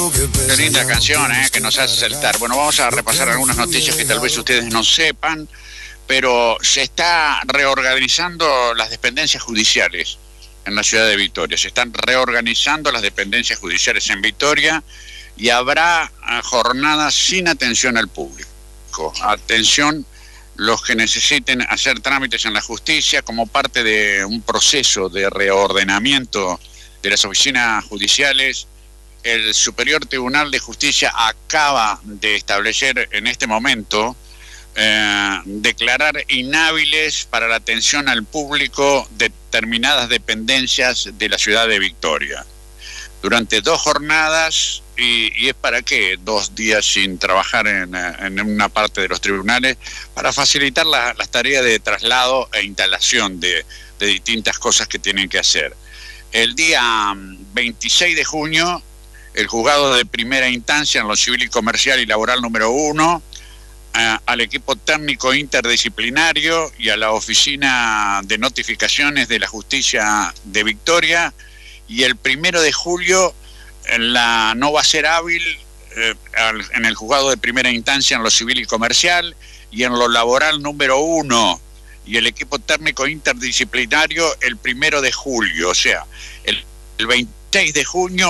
Qué linda canción, que nos hace saltar. Bueno, vamos a repasar algunas noticias que tal vez ustedes no sepan, pero se está reorganizando las dependencias judiciales en la ciudad de Victoria. Se están reorganizando las dependencias judiciales en Victoria y habrá jornadas sin atención al público. Atención los que necesiten hacer trámites en la justicia como parte de un proceso de reordenamiento de las oficinas judiciales. El Superior Tribunal de Justicia acaba de establecer en este momento declarar inhábiles para la atención al público determinadas dependencias de la ciudad de Victoria. Durante 2 jornadas, y es para qué 2 días sin trabajar en una parte de los tribunales, para facilitar las tareas de traslado e instalación de distintas cosas que tienen que hacer. El día 26 de junio, el juzgado de primera instancia en lo civil y comercial y laboral número 1, al equipo técnico interdisciplinario y a la oficina de notificaciones de la justicia de Victoria, y el 1 de julio no va a ser hábil en el juzgado de primera instancia en lo civil y comercial y en lo laboral número 1 y el equipo técnico interdisciplinario el 1 de julio, o sea, el 26 de junio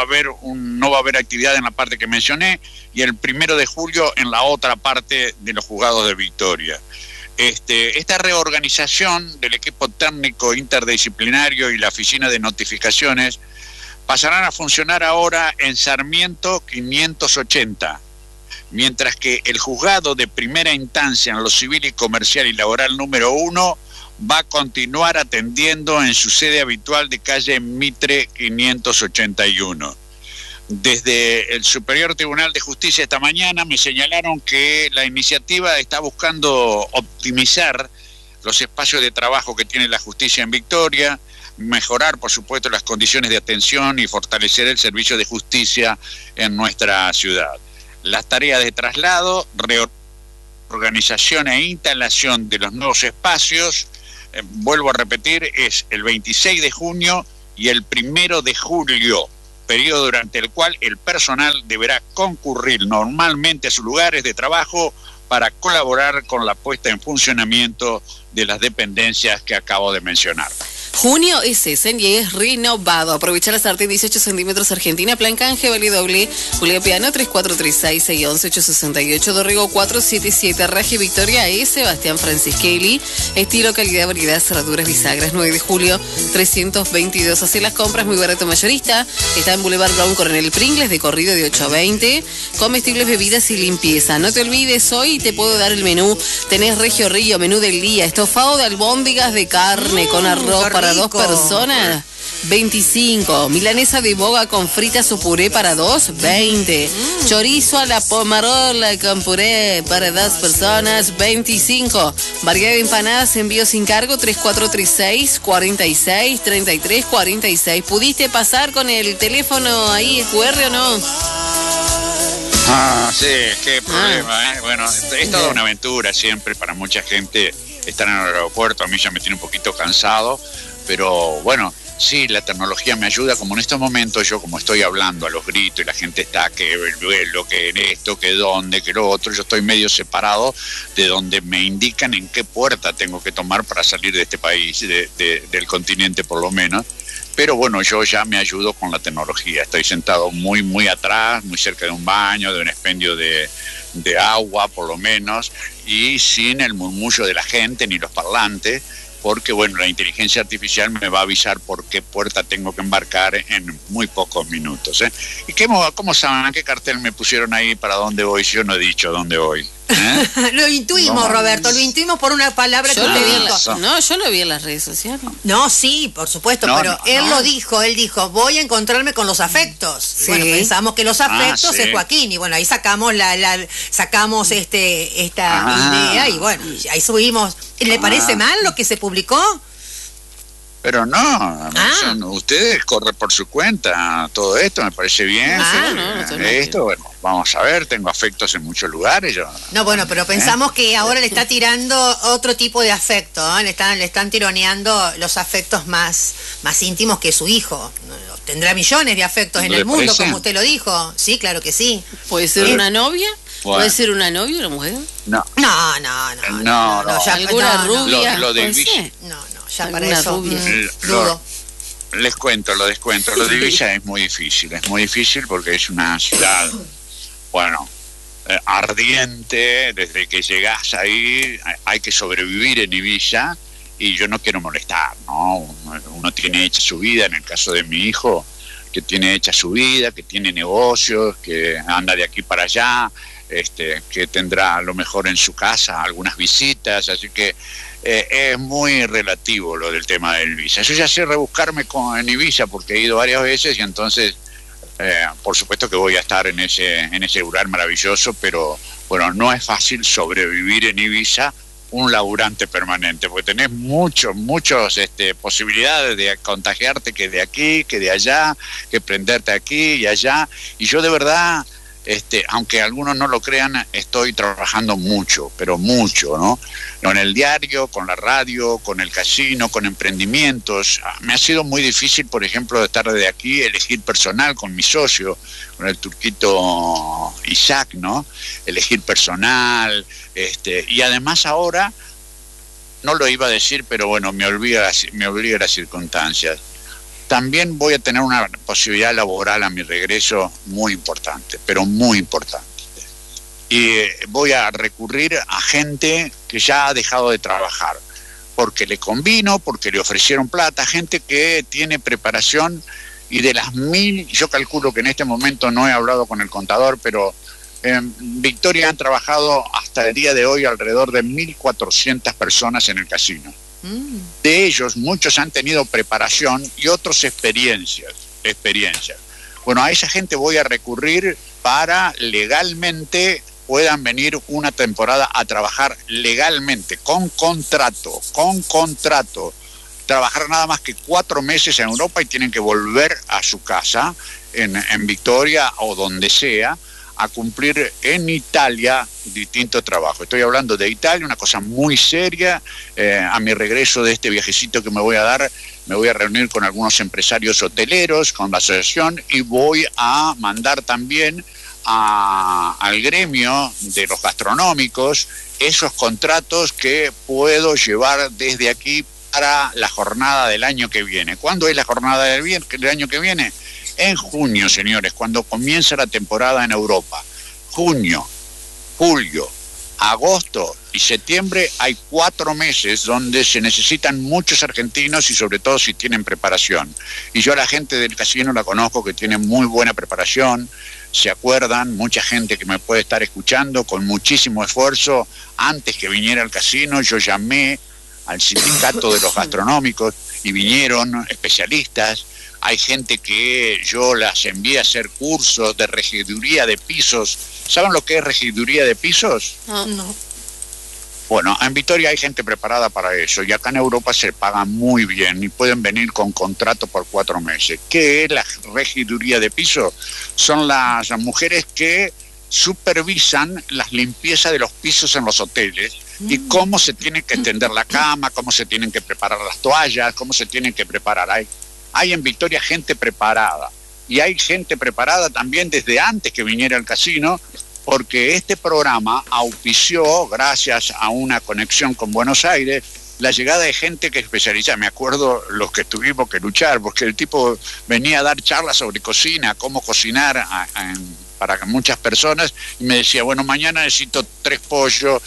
no va a haber actividad en la parte que mencioné, y el 1 de julio en la otra parte de los juzgados de Victoria. Esta reorganización del equipo técnico interdisciplinario y la oficina de notificaciones pasarán a funcionar ahora en Sarmiento 580, mientras que el juzgado de primera instancia en lo civil y comercial y laboral número 1 va a continuar atendiendo en su sede habitual de calle Mitre 581. Desde el Superior Tribunal de Justicia esta mañana me señalaron que la iniciativa está buscando optimizar los espacios de trabajo que tiene la justicia en Victoria, mejorar, por supuesto, las condiciones de atención y fortalecer el servicio de justicia en nuestra ciudad. Las tareas de traslado, reorganización e instalación de los nuevos espacios, vuelvo a repetir, es el 26 de junio y el 1 de julio, periodo durante el cual el personal deberá concurrir normalmente a sus lugares de trabajo para colaborar con la puesta en funcionamiento de las dependencias que acabo de mencionar. Junio es ese y es renovado. Aprovechar la sartén 18 centímetros Argentina, plan canje, vale doble, Julia Piano 3436-611-868, Dorrego 477, Raje Victoria E, Sebastián Francischelli, estilo, calidad, variedad, cerraduras, bisagras, 9 de julio 322. Hace las compras muy barato mayorista. Está en Boulevard Brown Coronel Pringles, de corrido de 8 a 20. Comestibles, bebidas y limpieza. No te olvides, hoy te puedo dar el menú. Tenés Regio Río, menú del día, estofado de albóndigas de carne con arroz para 2 personas, 25. Milanesa de boga con fritas o puré para 2, 20. Chorizo a la pomarola con puré para 2 personas, 25. Variedad de empanadas, envío sin cargo, 3436-46-33-46. ¿Pudiste pasar con el teléfono ahí, QR o no? Sí, qué problema, Bueno, es toda una aventura siempre para mucha gente estar en el aeropuerto. A mí ya me tiene un poquito cansado, pero bueno, sí, la tecnología me ayuda, como en estos momentos yo como estoy hablando a los gritos y la gente está que el vuelo, que en esto, que dónde, que lo otro, yo estoy medio separado de donde me indican en qué puerta tengo que tomar para salir de este país, del continente por lo menos. Pero bueno, yo ya me ayudo con la tecnología. Estoy sentado muy, muy atrás, muy cerca de un baño, de un expendio de agua por lo menos, y sin el murmullo de la gente ni los parlantes, porque bueno, la inteligencia artificial me va a avisar por qué puerta tengo que embarcar en muy pocos minutos. ¿Y cómo saben qué cartel me pusieron ahí para dónde voy si yo no he dicho dónde voy? Lo intuimos, no, Roberto, lo intuimos por una palabra que te dijo. No, yo lo vi en las redes sociales. No, sí, por supuesto, pero él dijo, voy a encontrarme con los afectos. Sí. Bueno, pensamos que los afectos es Joaquín, y bueno, ahí sacamos sacamos esta idea, y bueno, ahí subimos. ¿Le parece mal lo que se publicó? Pero no, ustedes corren por su cuenta todo esto, me parece bien. Esto, bueno, vamos a ver, tengo afectos en muchos lugares. No, bueno, pero pensamos que ahora le está tirando otro tipo de afecto, ¿eh? Le están tironeando los afectos más íntimos que su hijo. Tendrá millones de afectos en el mundo, como usted lo dijo. Sí, claro que sí. ¿Puede ser una novia? Bueno. ¿Puede ser una novia, una mujer? No. Ya, ¿alguna rubia? Lo de Villa. No, ya para eso. Dudo. Les cuento, lo descuento. Lo de Villa es muy difícil porque es una ciudad, ardiente. Desde que llegás ahí hay que sobrevivir en Ibiza y yo no quiero molestar, ¿no? Uno tiene hecha su vida, en el caso de mi hijo, que tiene hecha su vida, que tiene negocios, que anda de aquí para allá, que tendrá a lo mejor en su casa algunas visitas, así que es muy relativo lo del tema del Ibiza. Yo ya sé rebuscarme en Ibiza porque he ido varias veces y entonces por supuesto que voy a estar en ese lugar maravilloso, pero bueno, no es fácil sobrevivir en Ibiza un laburante permanente, porque tenés muchas posibilidades de contagiarte, que de aquí, que de allá, que prenderte aquí y allá, y yo de verdad, aunque algunos no lo crean, estoy trabajando mucho, pero mucho, ¿no? En el diario, con la radio, con el casino, con emprendimientos. Me ha sido muy difícil, por ejemplo, de estar de aquí, elegir personal con mi socio, con el turquito Isaac, ¿no? Elegir personal, y además ahora, no lo iba a decir, pero bueno, me obliga las circunstancias. También voy a tener una posibilidad laboral a mi regreso muy importante, pero muy importante. Y voy a recurrir a gente que ya ha dejado de trabajar, porque le convino, porque le ofrecieron plata, gente que tiene preparación, y de las 1000, yo calculo que en este momento no he hablado con el contador, pero en Victoria han trabajado hasta el día de hoy alrededor de 1.400 personas en el casino. De ellos, muchos han tenido preparación y otros experiencias. Bueno, a esa gente voy a recurrir para legalmente puedan venir una temporada a trabajar legalmente, con contrato, trabajar nada más que 4 meses en Europa y tienen que volver a su casa, en Victoria o donde sea, a cumplir en Italia distintos trabajos. Estoy hablando de Italia, una cosa muy seria. A mi regreso de este viajecito que me voy a dar, me voy a reunir con algunos empresarios hoteleros, con la asociación, y voy a mandar también al gremio de los gastronómicos esos contratos que puedo llevar desde aquí para la jornada del año que viene. ¿Cuándo es la jornada del año que viene? En junio, señores, cuando comienza la temporada en Europa. Junio, julio, agosto y septiembre hay 4 meses donde se necesitan muchos argentinos y sobre todo si tienen preparación. Y yo a la gente del casino la conozco que tiene muy buena preparación, se acuerdan, mucha gente que me puede estar escuchando con muchísimo esfuerzo. Antes que viniera al casino yo llamé al sindicato de los gastronómicos y vinieron especialistas. Hay gente que yo las envié a hacer cursos de regiduría de pisos. ¿Saben lo que es regiduría de pisos? No. Bueno, en Victoria hay gente preparada para eso y acá en Europa se paga muy bien y pueden venir con contrato por 4 meses. ¿Qué es la regiduría de pisos? Son las mujeres que supervisan las limpiezas de los pisos en los hoteles y cómo se tiene que extender la cama, cómo se tienen que preparar las toallas, cómo se tienen que preparar. Hay en Victoria gente preparada y hay gente preparada también desde antes que viniera al casino, porque este programa auspició, gracias a una conexión con Buenos Aires, la llegada de gente que especializa. Me acuerdo los que tuvimos que luchar, porque el tipo venía a dar charlas sobre cocina, cómo cocinar para muchas personas, y me decía, bueno, mañana necesito 3 pollos,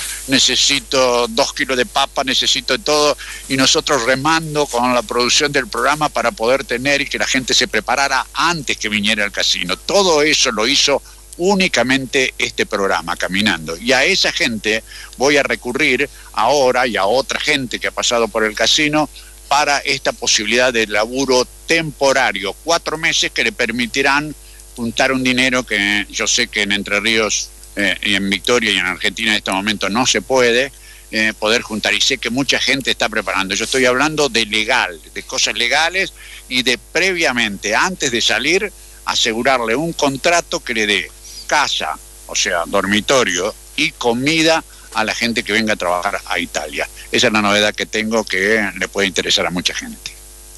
necesito 2 kilos de papa, necesito todo, y nosotros remando con la producción del programa para poder tener y que la gente se preparara antes que viniera al casino. Todo eso lo hizo únicamente este programa, Caminando. Y a esa gente voy a recurrir ahora y a otra gente que ha pasado por el casino para esta posibilidad de laburo temporario, 4 meses que le permitirán juntar un dinero que yo sé que en Entre Ríos y en Victoria y en Argentina en este momento no se puede, poder juntar. Y sé que mucha gente está preparando. Yo estoy hablando de legal, de cosas legales y de previamente, antes de salir, asegurarle un contrato que le dé casa, o sea, dormitorio y comida a la gente que venga a trabajar a Italia. Esa es la novedad que tengo, que le puede interesar a mucha gente.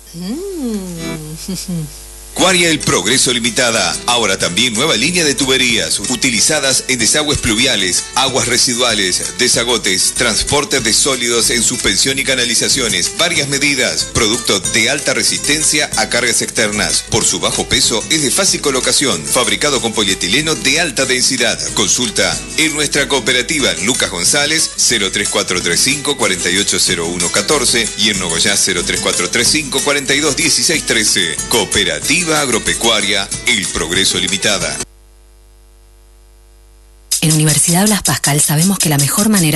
Cuaria El Progreso Limitada, ahora también nueva línea de tuberías utilizadas en desagües pluviales, aguas residuales, desagotes, transporte de sólidos en suspensión y canalizaciones, varias medidas, producto de alta resistencia a cargas externas. Por su bajo peso es de fácil colocación, fabricado con polietileno de alta densidad. Consulta en nuestra cooperativa Lucas González 03435 480114 y en Nogoyá 03435 421613. Cooperativa Agropecuaria El Progreso Limitada. En Universidad Blas Pascal sabemos que la mejor manera